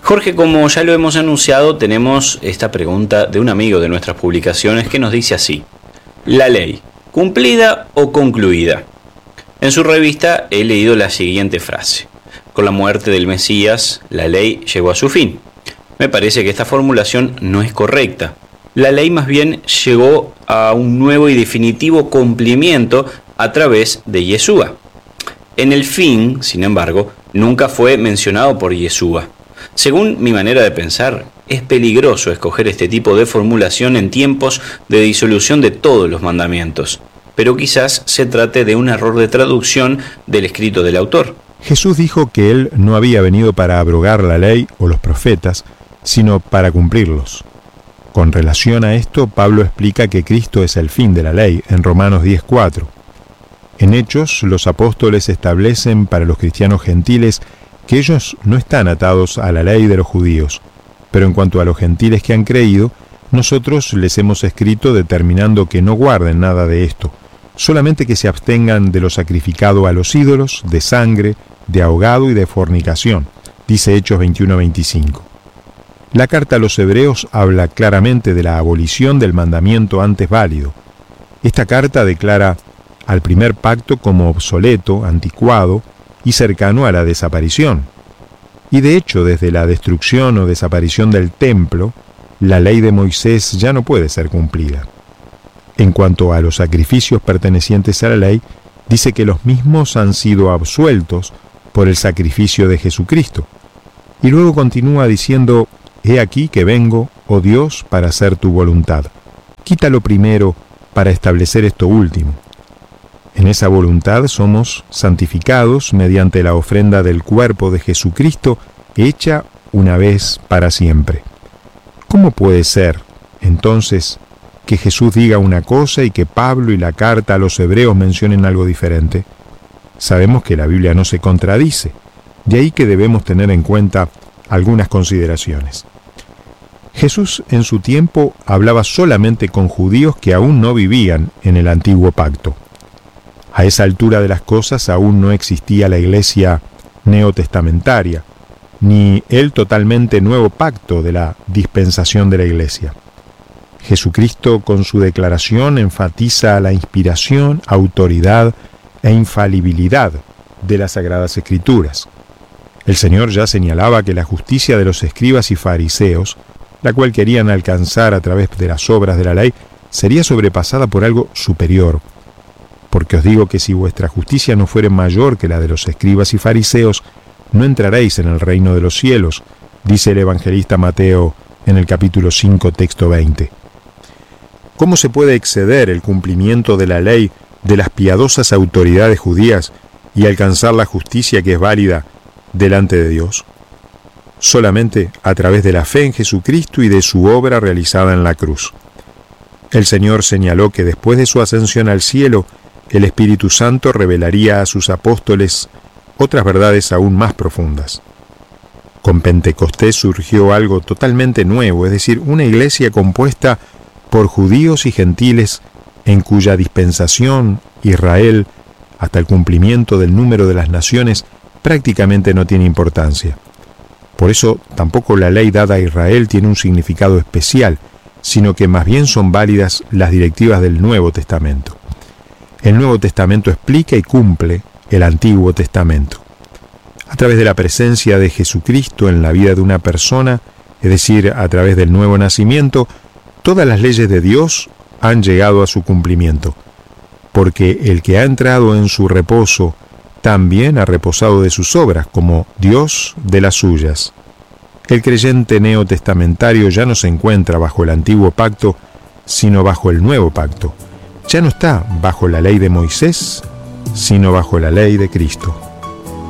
Jorge, como ya lo hemos anunciado, tenemos esta pregunta de un amigo de nuestras publicaciones que nos dice así: ¿la ley, cumplida o concluida? En su revista he leído la siguiente frase: con la muerte del Mesías, la ley llegó a su fin. Me parece que esta formulación no es correcta. La ley más bien llegó a un nuevo y definitivo cumplimiento a través de Yeshua. En el fin, sin embargo, nunca fue mencionado por Yeshua. Según mi manera de pensar, es peligroso escoger este tipo de formulación en tiempos de disolución de todos los mandamientos, pero quizás se trate de un error de traducción del escrito del autor. Jesús dijo que Él no había venido para abrogar la ley o los profetas, sino para cumplirlos. Con relación a esto, Pablo explica que Cristo es el fin de la ley, en Romanos 10:4. En Hechos, los apóstoles establecen para los cristianos gentiles que ellos no están atados a la ley de los judíos, pero en cuanto a los gentiles que han creído, nosotros les hemos escrito determinando que no guarden nada de esto, solamente que se abstengan de lo sacrificado a los ídolos, de sangre, de ahogado y de fornicación, dice Hechos 21:25. La carta a los hebreos habla claramente de la abolición del mandamiento antes válido. Esta carta declara al primer pacto como obsoleto, anticuado y cercano a la desaparición. Y de hecho, desde la destrucción o desaparición del templo, la ley de Moisés ya no puede ser cumplida. En cuanto a los sacrificios pertenecientes a la ley, dice que los mismos han sido absueltos por el sacrificio de Jesucristo. Y luego continúa diciendo: «He aquí que vengo, oh Dios, para hacer tu voluntad. Quita lo primero para establecer esto último». En esa voluntad somos santificados mediante la ofrenda del cuerpo de Jesucristo hecha una vez para siempre. ¿Cómo puede ser, entonces, que Jesús diga una cosa y que Pablo y la carta a los hebreos mencionen algo diferente? Sabemos que la Biblia no se contradice, de ahí que debemos tener en cuenta algunas consideraciones. Jesús en su tiempo hablaba solamente con judíos que aún no vivían en el antiguo pacto. A esa altura de las cosas aún no existía la iglesia neotestamentaria, ni el totalmente nuevo pacto de la dispensación de la iglesia. Jesucristo, con su declaración, enfatiza la inspiración, autoridad e infalibilidad de las Sagradas Escrituras. El Señor ya señalaba que la justicia de los escribas y fariseos, la cual querían alcanzar a través de las obras de la ley, sería sobrepasada por algo superior. Porque os digo que si vuestra justicia no fuere mayor que la de los escribas y fariseos, no entraréis en el reino de los cielos, dice el evangelista Mateo en el capítulo 5, texto 20. ¿Cómo se puede exceder el cumplimiento de la ley de las piadosas autoridades judías y alcanzar la justicia que es válida delante de Dios? Solamente a través de la fe en Jesucristo y de su obra realizada en la cruz. El Señor señaló que después de su ascensión al cielo, el Espíritu Santo revelaría a sus apóstoles otras verdades aún más profundas. Con Pentecostés surgió algo totalmente nuevo, es decir, una iglesia compuesta por judíos y gentiles en cuya dispensación Israel, hasta el cumplimiento del número de las naciones, prácticamente no tiene importancia. Por eso tampoco la ley dada a Israel tiene un significado especial, sino que más bien son válidas las directivas del Nuevo Testamento. El Nuevo Testamento explica y cumple el Antiguo Testamento. A través de la presencia de Jesucristo en la vida de una persona, es decir, a través del nuevo nacimiento, todas las leyes de Dios han llegado a su cumplimiento, porque el que ha entrado en su reposo también ha reposado de sus obras, como Dios de las suyas. El creyente neotestamentario ya no se encuentra bajo el antiguo pacto, sino bajo el nuevo pacto. Ya no está bajo la ley de Moisés, sino bajo la ley de Cristo.